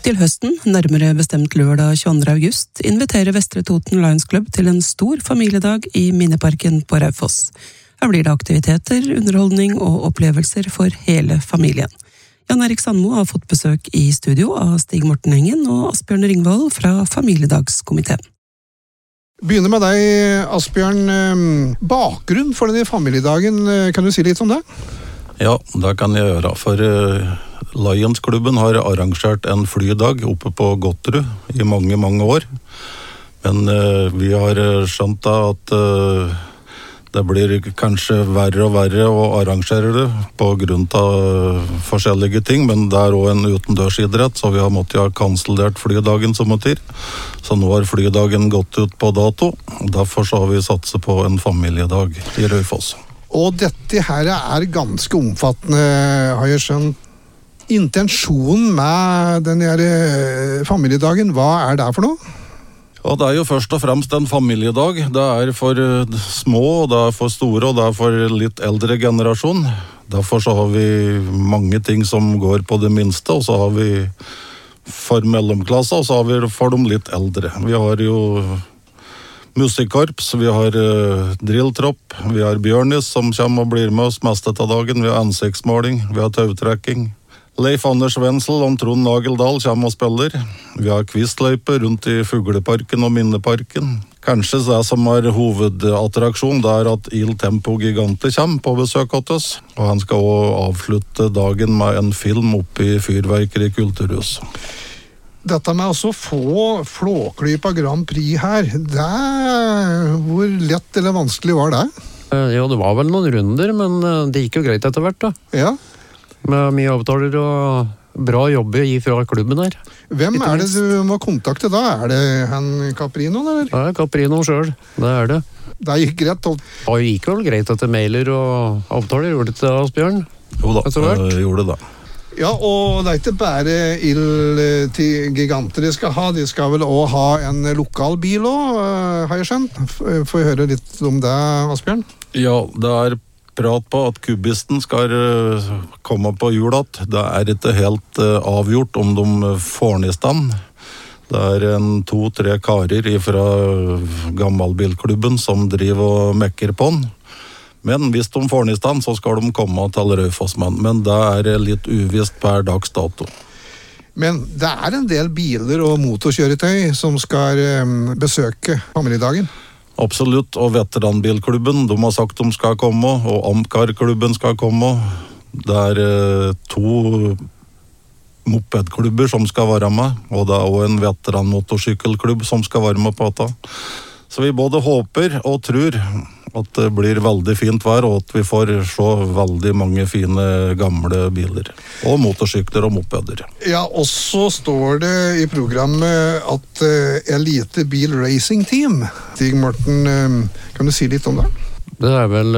Til høsten, nærmere bestemt lørdag 22. august, inviterer Vestre Toten Lions Club til en stor familiedag i Minneparken på Raufoss. Her blir det aktiviteter, underholdning og opplevelser for hele familien. Jan Erik Sandmo har fått besøk i studio av Stig Morten Engen og Asbjørn Ringvold fra Familiedagskomiteen. Begynner med deg, Asbjørn. Bakgrunn for denne familiedagen, kan du si litt om det? Ja, det kan jeg gjøre. For Lions-klubben har arrangert en flydag oppe på Gotterud i mange, mange år. Men vi har skjønt at det blir kanskje verre og verre å arrangere det på grunn av forskjellige ting, men det er også en utendørsidrett, så vi har måttet ha kansellert flydagen som måtte til. Så nå har flydagen gått ut på dato, derfor så har vi satset på en familiedag i Raufoss. Og dette her er ganske omfattende, har jeg skjønt. Intensjonen med denne familiedagen, hva er det for noe? Ja, det er jo først og fremst en familiedag. Det er for små, og det er for store, og det er for litt eldre generasjon. Derfor så har vi mange ting som går på det minste, og så har vi for mellomklasse, og så har vi for de litt eldre. Vi har jo musikkorps, vi har drilltropp, vi har Bjørnis som kommer og blir med oss meste av dagen, vi har ansiktsmåling, vi har tautrekking. Leif Anders Wenzel og Trond Nageldal kommer og spiller. Vi har kvistløype rundt i Fugleparken og Minneparken. Kanskje det som er hovedattraksjon, det er at Il Tempo Gigante kommer på besøk hos oss. Og han skal også avslutte dagen med en film oppe i Fyrverkeri Kulturhus. Dette med å få Flåklypa Grand Prix her, hvor lett eller vanskelig var det? Ja, det var vel noen runder, men det gikk jo greit etter hvert da. Ja. Med mye avtaler og bra jobber fra klubben her. Hvem er det du må kontakte da? Er det han Caprino, eller? Ja, Caprino selv, det er det. Det gikk greit. Det gikk vel greit etter mailer og avtaler, gjorde det til Asbjørn? Jo da, det gjorde det. Ja, og det er ikke bare Il Gigante de skal ha, de skal vel også ha en lokal bil også, har jeg skjønt. Får jeg høre litt om det, Asbjørn? Ja, det er prat på at kubisten skal komme på julat. Det er ikke helt avgjort om de får den i stand. Det er 2-3 karer fra gammelbilklubben som driver og mekker på den. Men hvis de får den i stand, så skal de komme til Raufossmann. Men det er litt uvisst per dags dato. Men det er en del biler og motorkjøretøy som skal besøke familiedagen. Absolutt, og veteranbilklubben, de har sagt de skal komme, og Amcar-klubben skal komme. Det er 2 mopedklubber som skal være med, og det er også en veteranmotorsykkelklubb som skal være med på dette. Så vi både håper og tror at det blir veldig fint vær, og at vi får se veldig mange fine gamle biler. Og motorsykler og mopeder. Ja, og så står det i programmet at Elite Bil Racing Team. Stig Morten, kan du si litt om det? Det er vel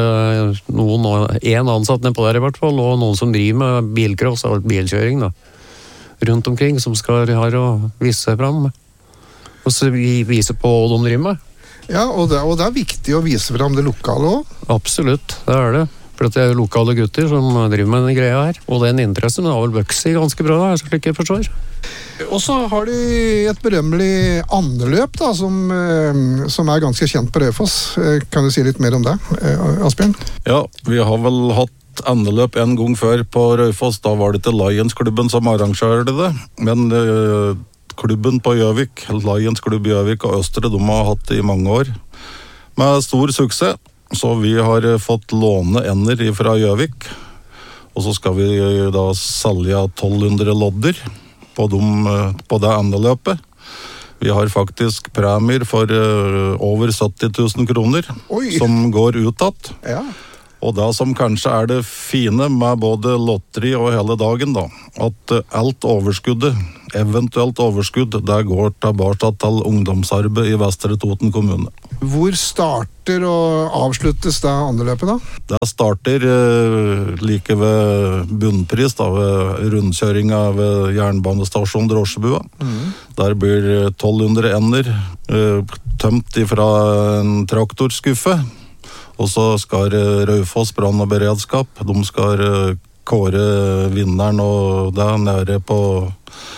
en ansatt nede på der i hvert fall, og noen som driver med bilcross og bilkjøring da. Rundt omkring, som skal her og vise seg frem. Og så vise på hva de driver med. Ja, og det er viktig å vise frem det lokale også. Absolutt, det er det. For det er lokale gutter som driver med denne greia her. Og den interessen har vel vokst ganske bra, slik jeg forstår. Og så har de et berømmelig andeløp da, som er ganske kjent på Raufoss. Kan du si litt mer om det, Asbjørn? Ja, vi har vel hatt andeløp en gang før på Raufoss. Da var det til Lions-klubben som arrangerte det. Men klubben på Gjøvik, Lions klubb Gjøvik og Østre, de har hatt det i mange år. Med stor suksess, så vi har fått låne ender fra Gjøvik. Og så skal vi da selge 1200 lodder på det andeløpet. Vi har faktisk premier for over 70 000 kroner. Oi. Som går utad. Ja. Og det som kanskje er det fine med både lotteri og hele dagen da, at alt overskuddet, eventuelt overskudd, det går tilbake til ungdomsarbeid i Vestre Toten kommune. Hvor starter og avsluttes det andeløpet da? Det starter like ved bunnpris, da, ved rundkjøringa ved jernbanestasjon Drosjebua. Der blir 1200 ender tømt ifra en traktorskuffe. Og så skal Raufoss brann og beredskap, de skal kåre vinneren og det nede på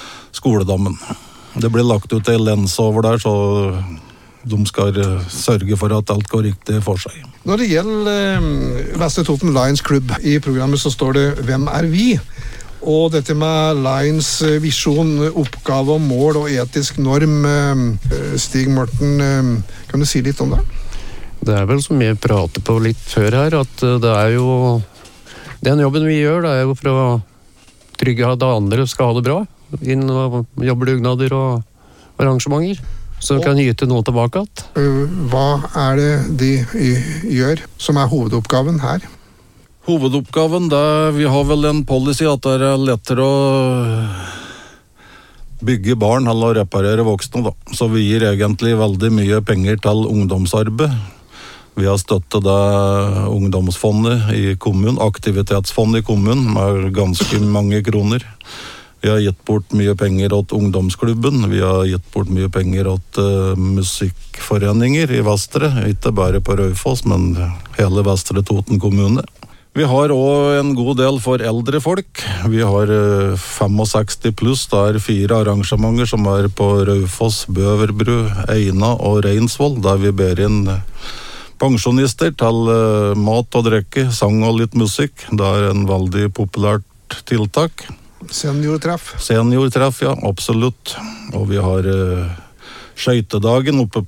skoledammen. Det blir lagt ut en lens over der, så de skal sørge for at alt går riktig for seg. Når det gjelder Vestre Toten Lions Klubb, i programmet så står det «Hvem er vi?», og dette med Lions visjon, oppgave og mål og etisk norm. Stig Morten, kan du si litt om det? Det vel som jeg prater på litt før her, at det jo den jobben vi gjør, det jo for å trygge at andre skal ha det bra innen jobbdugnader og arrangementer, så kan yte noe tilbake igjen. Hva det de gjør som hovedoppgaven her? Hovedoppgaven, vi har vel en policy at det lettere å bygge barn eller å reparere voksne, da. Så vi gir egentlig veldig mye penger til ungdomsarbeid. Vi har støttet ungdomsfondet i kommunen, aktivitetsfondet i kommunen, med ganske mange kroner. Vi har gitt bort mye penger til ungdomsklubben, vi har gitt bort mye penger til musikkforeninger i Vestre, ikke bare på Raufoss, men hele Vestre Toten kommune. Vi har også en god del for eldre folk. Vi har 65 pluss, det 4 arrangementer som på Raufoss, Bøverbru, Eina og Reinsvoll, der vi ber inn pensjonister til mat og drikke, sang og litt musikk. Det en veldig populært tiltak. Seniortreff. Seniortreff, ja, absolutt. Og vi har skøytedagen oppe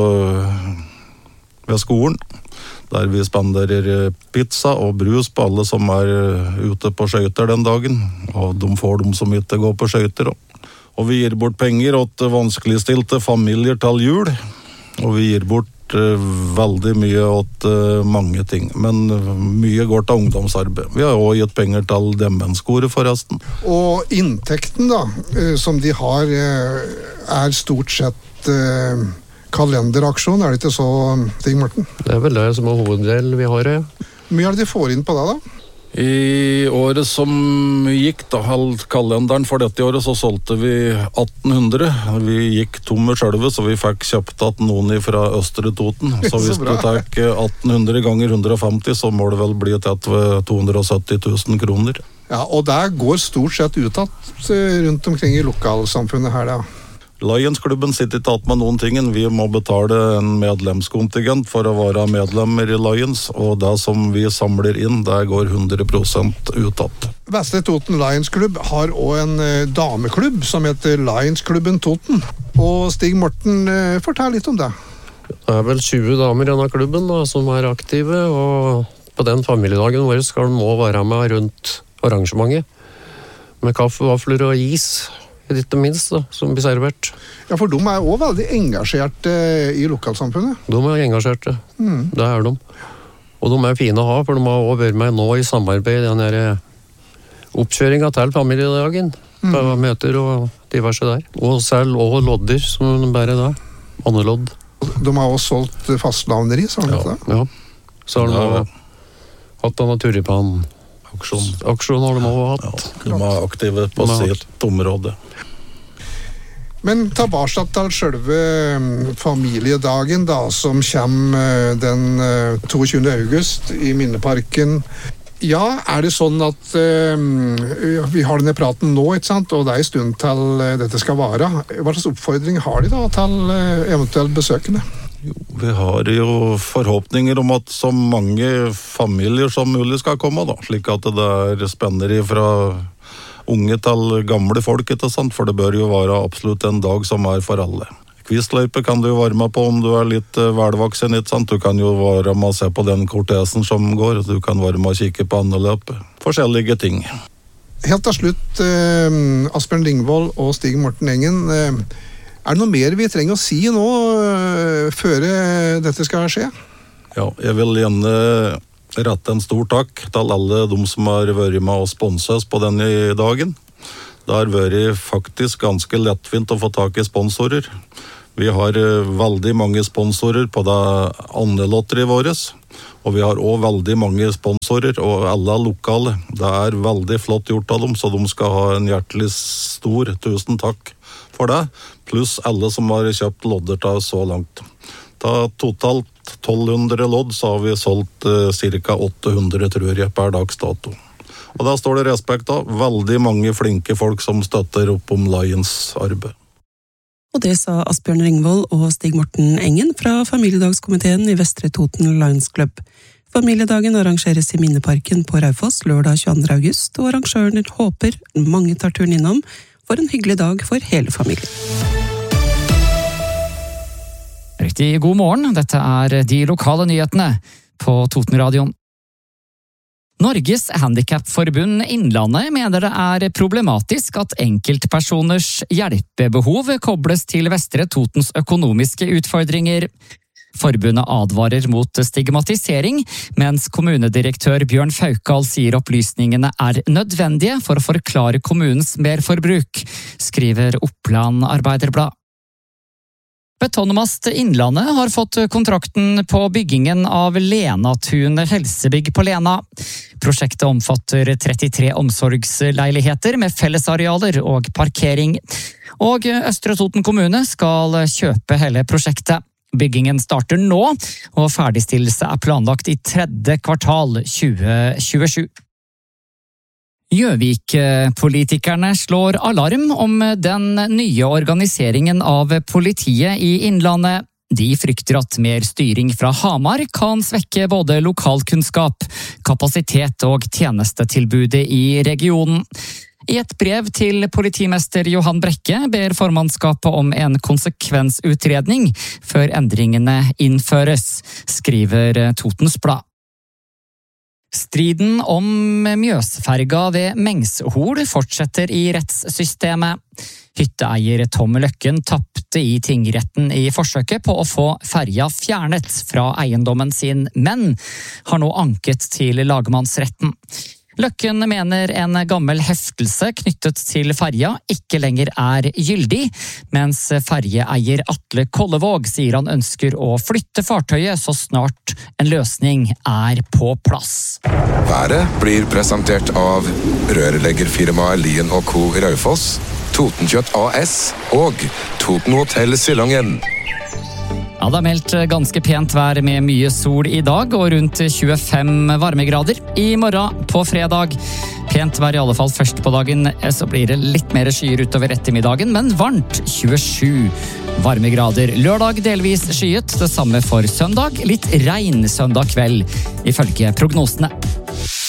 ved skolen, der vi spenderer pizza og brus på alle som ute på skøyter den dagen. Og de får dem som ikke går på skøyter. Og vi gir bort penger til vanskeligstilte familier til jul. Og vi gir bort veldig mye til mange ting, men mye går til ungdomsarbeid. Vi har også gitt penger til demenskoret forresten. Og inntekten da, som de har, stort sett kalenderaksjon, det ikke så, Stig Morten? Det vel det som hoveddel vi har, ja. Hvor mye de får inn på det da? I året som gikk, kalenderen for dette året, så solgte vi 1800. Vi gikk tomme selve, så vi fikk kjøpt at noen fra Østre Toten. Så hvis du tar 1800 ganger 150, så må det vel bli til 270 000 kroner. Ja, og det går stort sett utad rundt omkring i lokalsamfunnet her da. Lions-klubben sitter ikke alt med noen tingen. Vi må betale en medlemskontingent for å være medlemmer i Lions, og det som vi samler inn, det går 100% utad. Vestre Toten Lions Klubb har også en dameklubb som heter Lions-klubben Toten. Og Stig Morten, fortell litt om det. Det vel 20 damer i denne klubben da, som aktive, og på den familiedagen vår skal de også være med rundt arrangementet, med kaffe, vafler og is. Ikke minst da, som blir servert. Ja, for de også veldig engasjerte i lokalsamfunnet. De engasjerte, det de. Og de fine å ha, for de har også vært med nå i samarbeid i den oppkjøringen til familiedagen. På møter og diverse der. Og selv også lodder, som de bærer da. Annelodd. De har også solgt fastlavneri, sa han det? Ja, så har de hatt denne turipan. Aksjon har de også hatt. Ja, de aktive på sitt område. Men tilbake til selve familiedagen da, som kommer den 22. august i Minneparken. Ja, det sånn at vi har denne praten nå, ikke sant? Og det en stund til dette skal vare. Hva slags oppfordring har de da til eventuelt besøkende? Jo, vi har jo forhåpninger om at så mange familier som mulig skal komme, da, slik at det spenner fra unge til gamle folk, ikke sant? For det bør jo være absolutt en dag som for alle. Kvistløype kan du jo være med på om du litt velvoksen, ikke sant? Du kan jo være med å se på den kortesen som går, du kan være med å kikke på andeløpet. Forskjellige ting. Helt til slutt, Asbjørn Lingvold og Stig Morten Engen, det noe mer vi trenger å si nå før dette skal skje? Ja, jeg vil gjerne rette en stor takk til alle de som har vært med og sponset oss på denne dagen. Det har vært faktisk ganske lettfint å få tak i sponsorer. Vi har veldig mange sponsorer på det andelotteriet vårt, og vi har også veldig mange sponsorer, og alle lokale. Det veldig flott gjort av dem, så de skal ha en hjertelig stor tusen takk for det, pluss alle som har kjøpt lodder til så langt. Ta totalt 1200 lodd, så har vi solgt ca. 800, tror jeg, per dags dato. Og da står det respekt av veldig mange flinke folk som støtter opp om Lions arbeid. Og det sa Asbjørn Ringvold og Stig Morten Engen fra familiedagskomiteen i Vestre Toten Lions Club. Familiedagen arrangeres i Minneparken på Raufoss lørdag 22. august, og arrangøren håper mange tar turen innom for en hyggelig dag for hele familien. Riktig god morgen, dette de lokale nyhetene på Totenradioen. Norges Handicapforbund Innlandet mener det problematisk at enkeltpersoners hjelpebehov kobles til Vestre Totens økonomiske utfordringer. Forbundet advarer mot stigmatisering, mens kommunedirektør Bjørn Faukal sier opplysningene nødvendige for å forklare kommunens merforbruk, skriver Oppland Arbeiderblad. Betonmast Innlandet har fått kontrakten på byggingen av Lenatun helsebygg på Lena. Prosjektet omfatter 33 omsorgsleiligheter med fellesarealer og parkering. Og Østre Toten kommune skal kjøpe hele prosjektet. Byggingen starter nå, og ferdigstillelse planlagt i 3. kvartal 2027. Gjøvik-politikerne slår alarm om den nye organiseringen av politiet i Innlandet. De frykter at mer styring fra Hamar kan svekke både lokalkunnskap, kapasitet og tjenestetilbudet i regionen. I et brev til politimester Johan Brekke ber formannskapet om en konsekvensutredning før endringene innføres, skriver Totens Blad. Striden om Mjøsferga ved Mengshol fortsetter i rettssystemet. Hytteeier Tom Løkken tappte i tingretten i forsøket på å få ferja fjernet fra eiendommen sin, men har nå anket til lagmannsretten. Løkken mener en gammel heftelse knyttet til ferja ikke lenger gyldig, mens ferjeeier Atle Kollevåg sier han ønsker å flytte fartøyet så snart en løsning på plass. Været blir presentert av rørleggerfirmaet Lien & Co. Raufoss, Totenkjøtt AS og Toten Hotel Silongen. Ja, det meldt ganske pent vær med mye sol i dag og rundt 25 varmegrader. I morgen på fredag, pent vær i alle fall først på dagen, så blir det litt mer skyer utover ettermiddagen, men varmt 27 varmegrader. Lørdag delvis skyet, det samme for søndag, litt regn søndag kveld, ifølge prognosene.